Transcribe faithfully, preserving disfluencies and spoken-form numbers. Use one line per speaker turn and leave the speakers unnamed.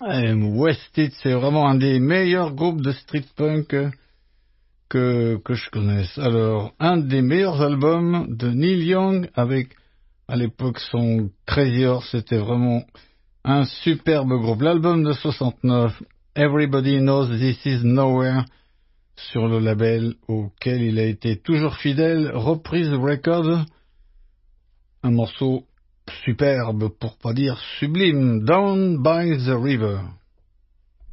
Et Wested, c'est vraiment un des meilleurs groupes de street punk que, que je connaisse. Alors, un des meilleurs albums de Neil Young avec, à l'époque, son Crazy Horse, c'était vraiment un superbe groupe. L'album de soixante-neuf, Everybody Knows This Is Nowhere, sur le label auquel il a été toujours fidèle, Reprise Records, un morceau superbe, pour pas dire sublime, Down by the River.